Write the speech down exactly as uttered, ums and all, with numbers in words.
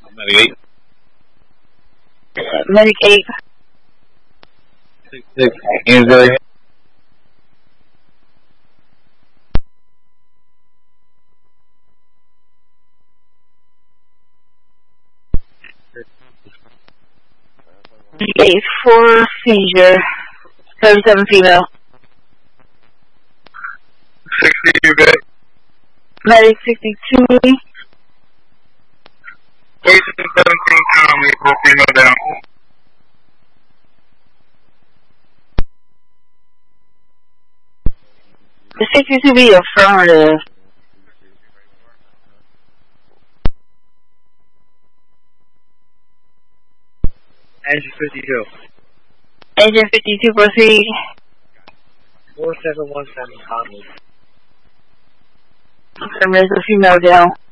Medic eight. Medic eight. Six six. Angela. Medic eight four seizure. Seven seven female. Sixty-two back. Medic sixty two. Patient seventeen pound, we pull female down. The sixty two be affirmative. Engine fifty-two. Engine fifty two proceed. four seven one seven Conley. Affirmative, female down.